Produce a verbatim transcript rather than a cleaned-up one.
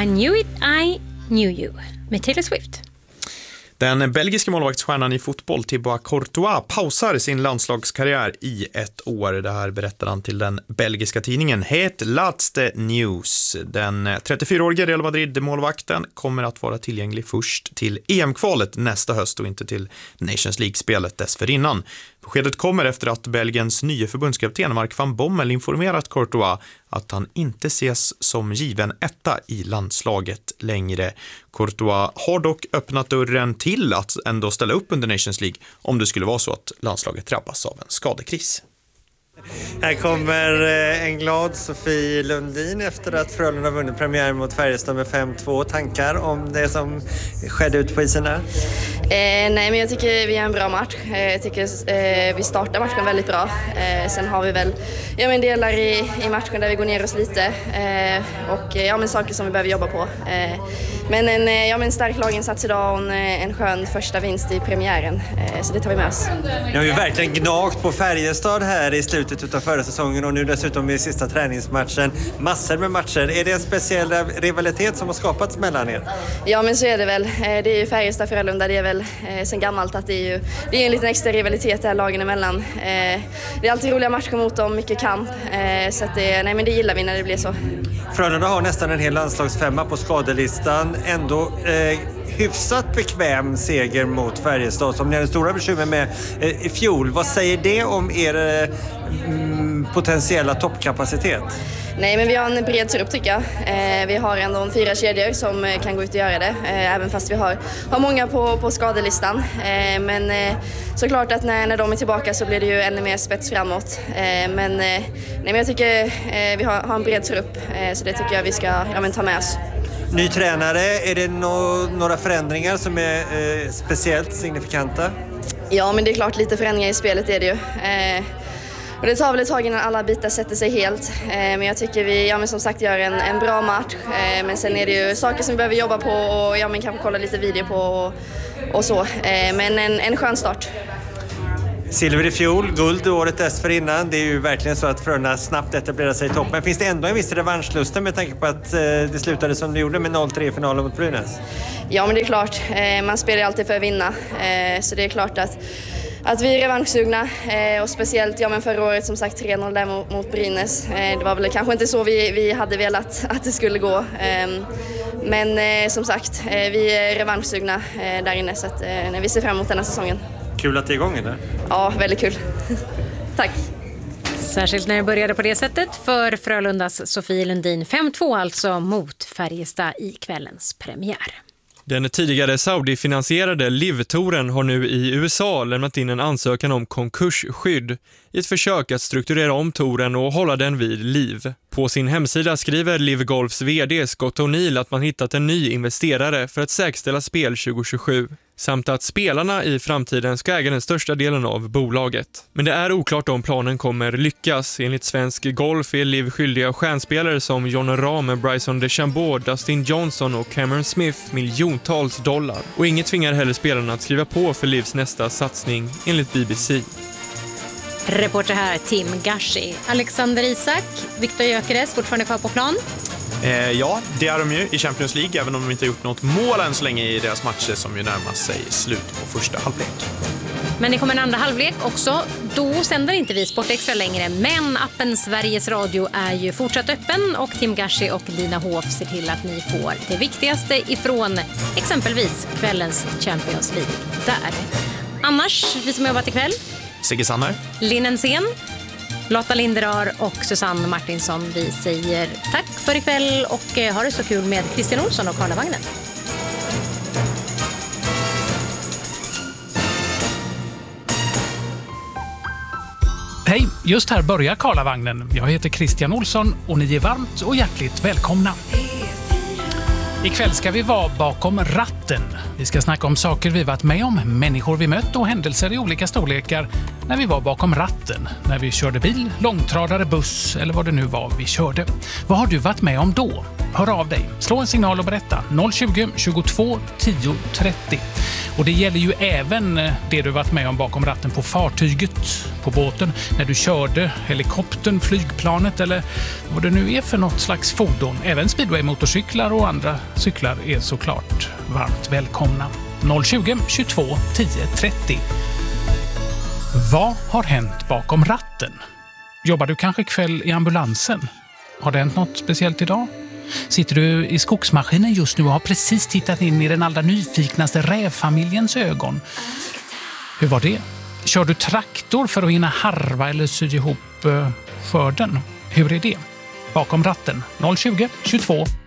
I knew it, I knew you med Taylor Swift. Den belgiska målvaktsstjärnan i fotboll Thibaut Courtois pausar sin landslagskarriär i ett år. Det här berättar han till den belgiska tidningen Het Laatste Nieuws. Den trettiofyraårige Real Madrid-målvakten kommer att vara tillgänglig först till E M-kvalet nästa höst och inte till Nations League-spelet dessförinnan. Beskedet kommer efter att Belgiens nya förbundskapten Mark van Bommel informerat Courtois att han inte ses som given etta i landslaget längre. Courtois har dock öppnat dörren till att ändå ställa upp under Nations League om det skulle vara så att landslaget drabbas av en skadekris. Här kommer en glad Sofie Lundin efter att Frölunda har vunnit premiär mot Färjestad med fem två. Tankar om det som skedde ut på isen här? Eh, nej, men jag tycker vi har en bra match. Eh, jag tycker eh, vi startar matchen väldigt bra. Eh, sen har vi väl ja, men delar i, i matchen där vi går ner oss lite. Eh, och ja, men saker som vi behöver jobba på. Eh, men en, ja, men stark laginsats idag och en, en skön första vinst i premiären. Eh, så det tar vi med oss. Ni har ju verkligen gnagt på Färjestad här i slutet av förra säsongen och nu dessutom i sista träningsmatchen. Massor med matcher. Är det en speciell rivalitet som har skapats mellan er? Ja, men så är det väl. Det är ju Färjestad Frölunda. Det är väl eh, sen gammalt att det är ju det är en liten extra rivalitet där lagen emellan. Eh, det är alltid roliga matcher mot dem, mycket kamp. Eh, så att det, nej, men det gillar vi när det blir så. Frölunda har nästan en hel landslagsfemma på skadelistan. Ändå eh, hyfsat bekväm seger mot Färjestad som ni hade stora bekymmer med eh, i fjol. Vad säger det om er eh, mm, potentiella toppkapacitet? Nej, men vi har en bred trupp tycker jag. Eh, vi har ändå en fyra kedjor som eh, kan gå ut och göra det. Eh, även fast vi har, har många på, på skadelistan. Eh, men eh, såklart att när, när de är tillbaka så blir det ju ännu mer spets framåt. Eh, men, eh, nej, men jag tycker eh, vi har, har en bred trupp. Eh, så det tycker jag vi ska ja, men ta med oss. Ny tränare, är det no- några förändringar som är eh, speciellt signifikanta? Ja, men det är klart lite förändringar i spelet är det ju. Eh, Och det tar väl ett tag innan alla bitar sätter sig helt. Eh, men jag tycker vi ja, men som sagt gör en, en bra match. Eh, men sen är det ju saker som vi behöver jobba på och ja, men kanske kolla lite video på och, och så. Eh, men en, en skön start. Silver i fjol, guld året dessförinnan. Det är ju verkligen så att Frölunda snabbt etablerar sig i topp. Men finns det ändå en viss revanschlusta med tanke på att eh, det slutade som det gjorde med noll tre i finalen mot Brynäs? Ja, men det är klart. Eh, man spelar alltid för att vinna. Eh, så det är klart att Att vi är revanschsugna eh, och speciellt ja, men förra året som sagt tre noll där mot, mot Brynäs. Eh, det var väl kanske inte så vi, vi hade velat att det skulle gå. Eh, men eh, som sagt, eh, vi är revanschsugna eh, där inne så att, eh, vi ser fram emot den här säsongen. Kul att det är igång eller? Ja, väldigt kul. Tack. Särskilt när det började på det sättet för Frölundas Sofie Lundin fem två alltså mot Färjestad i kvällens premiär. Den tidigare Saudi-finansierade Live-touren har nu i U S A lämnat in en ansökan om konkursskydd i ett försök att strukturera om touren och hålla den vid liv. På sin hemsida skriver Live Golfs vd Scott O'Neill att man hittat en ny investerare för att säkerställa spel tjugo tjugosju samt att spelarna i framtiden ska äga den största delen av bolaget. Men det är oklart om planen kommer lyckas. Enligt Svensk Golf är Live skyldiga stjärnspelare som John Rahm, Bryson DeChambeau, Dustin Johnson och Cameron Smith miljontals dollar. Och inget tvingar heller spelarna att skriva på för Livs nästa satsning, enligt B B C. Reporter här Tim Gashi. Alexander Isak, Viktor Gyökeres fortfarande kvar på plan. Eh, ja, det är de ju i Champions League, även om de inte har gjort något mål än så länge i deras matcher som ju närmar sig slut på första halvlek. Men det kommer en andra halvlek också. Då sänder inte vi Sport Extra längre, men appen Sveriges Radio är ju fortsatt öppen och Tim Gashi och Lina Hof ser till att ni får det viktigaste ifrån exempelvis kvällens Champions League där. Annars, vi som jobbat ikväll. Sigge Sanner, Linnen Sen, Lotta Linderar och Susanne Martinsson. Vi säger tack för ikväll och ha det så kul med Christian Olsson och Karlavagnen. Hej, just här börjar Karlavagnen. Jag heter Christian Olsson och ni är varmt och hjärtligt välkomna. Ikväll ska vi vara bakom ratten. Vi ska snacka om saker vi varit med om, människor vi mött och händelser i olika storlekar när vi var bakom ratten. När vi körde bil, långtradare, buss eller vad det nu var vi körde. Vad har du varit med om då? hör av dig. Slå en signal och berätta. noll tjugo, tjugotvå, tio, trettio. Och det gäller ju även det du varit med om bakom ratten på fartyget, på båten, när du körde helikoptern, flygplanet eller vad det nu är för något slags fordon. Även speedway-motorcyklar och andra cyklar är såklart varmt välkomna. noll tjugo, tjugotvå, tio, trettio. Vad har hänt bakom ratten? Jobbar du kanske ikväll i ambulansen? Har det hänt något speciellt idag? Sitter du i skogsmaskinen just nu och har precis tittat in i den allra nyfiknaste rävfamiljens ögon? Hur var det? Kör du traktor för att hinna harva eller sy ihop eh, skörden? Hur är det? Bakom ratten noll tjugo, tjugotvå,